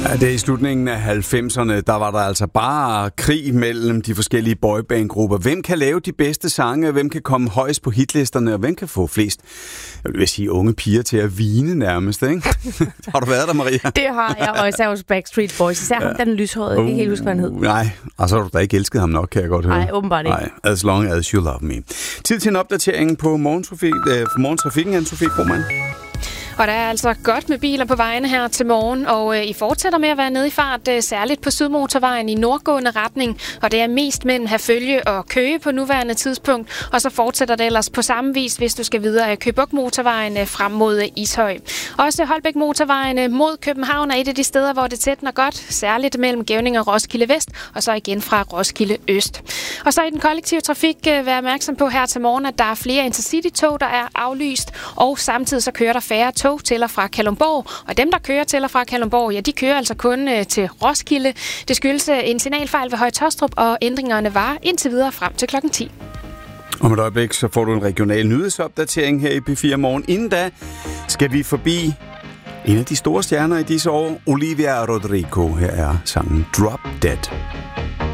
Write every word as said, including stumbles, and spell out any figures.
Ja, det er i slutningen af halvfemserne, der var der altså bare krig mellem de forskellige boybandgrupper. Hvem kan lave de bedste sange? Hvem kan komme højst på hitlisterne? Og hvem kan få flest, jeg vil sige, unge piger til at vine nærmest, ikke? Har du været der, Maria? Det har jeg, og især hos Backstreet Boys. Især ja. ham, den lyshårede. Jeg kan ikke helt huske, hvad han hed. Nej, og så har du da ikke elsket ham nok, kan jeg godt høre. Nej, åbenbart ikke. Nej, as long as you love me. Tid til en opdatering på morgentrafik, øh, morgentrafikken, Anne-Sophie Krohmann. Og der er altså godt med biler på vejene her til morgen, og øh, I fortsætter med at være nede i fart, øh, særligt på Sydmotorvejen i nordgående retning, og det er mest mellem Herfølge og Køge på nuværende tidspunkt, og så fortsætter det ellers på samme vis, hvis du skal videre af Køge Bugt Motorvejen øh, frem mod øh, Ishøj. Også Holbæk Motorvejen øh, mod København er et af de steder, hvor det tætner godt, særligt mellem Gevning og Roskilde Vest, og så igen fra Roskilde Øst. Og så i den kollektive trafik, øh, vær opmærksom på her til morgen, at der er flere Intercity-tog, der er aflyst, og samtidig så kører der færre tog til og fra Kalundborg, og dem, der kører til og fra Kalundborg, ja, de kører altså kun øh, til Roskilde. Det skyldes øh, en signalfejl ved Høje Taastrup, og ændringerne var indtil videre frem til klokken ti. Om et øjeblik, så får du en regional nyhedsopdatering her i P fire Morgen. Inden da skal vi forbi en af de store stjerner i disse år, Olivia Rodrigo. Her er sangen Drop Dead.